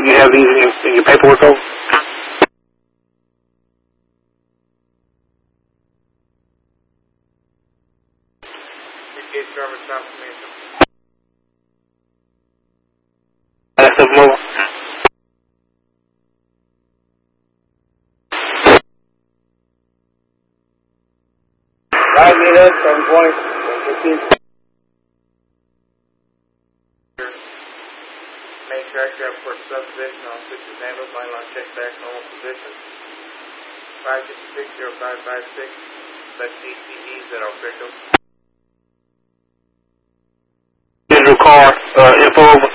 you have these in your paperwork over? Case driver's confirmation. That's a move. Right, meet us, 720. Main track airport substation on 6 is handled. Line on check back normal position. 5560556. Such DCEs that are official. Digital car, info over.